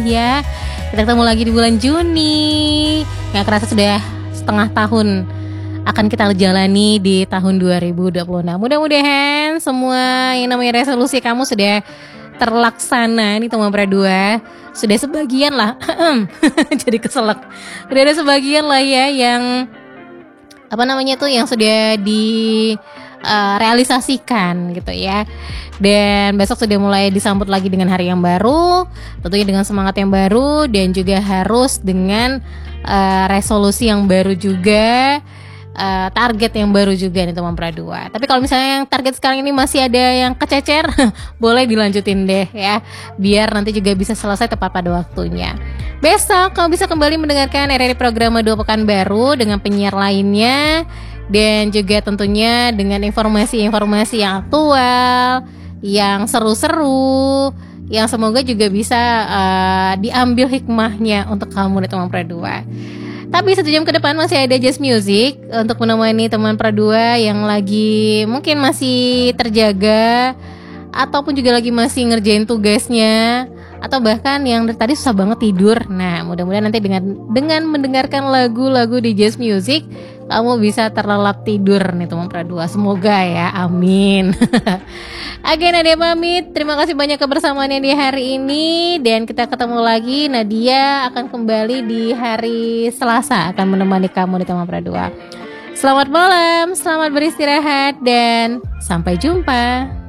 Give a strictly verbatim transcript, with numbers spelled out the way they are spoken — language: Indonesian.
lagi ya. Kita ketemu lagi di bulan Juni. Gak kerasa sudah setengah tahun akan kita jalani di tahun dua ribu dua puluh enam. Mudah-mudahan semua yang namanya resolusi kamu sudah terlaksana nih teman Pradua. Sudah sebagian lah. Jadi keselak. Sudah ada sebagian lah ya yang apa namanya tuh yang sudah di uh, realisasikan gitu ya. Dan besok sudah mulai disambut lagi dengan hari yang baru, tentunya dengan semangat yang baru dan juga harus dengan uh, resolusi yang baru juga. Uh, target yang baru juga nih teman Pradua. Tapi kalau misalnya yang target sekarang ini masih ada yang kececer, boleh dilanjutin deh ya, biar nanti juga bisa selesai tepat pada waktunya. Besok kamu bisa kembali mendengarkan R R I program Dua Pekan Baru dengan penyiar lainnya, dan juga tentunya dengan informasi-informasi yang aktual, yang seru-seru, yang semoga juga bisa uh, diambil hikmahnya untuk kamu nih teman Pradua. Tapi satu jam ke depan masih ada Jazz Music untuk menemani teman Pradua yang lagi mungkin masih terjaga, ataupun juga lagi masih ngerjain tugasnya, atau bahkan yang dari tadi susah banget tidur. Nah, mudah-mudahan nanti dengan dengan mendengarkan lagu-lagu di Jazz Music kamu bisa terlelap tidur nih teman Pradua. Semoga ya, amin. Oke, Nadia pamit. Terima kasih banyak kebersamaannya di hari ini, dan kita ketemu lagi. Nadia akan kembali di hari Selasa, akan menemani kamu di teman Pradua. Selamat malam, selamat beristirahat, dan sampai jumpa.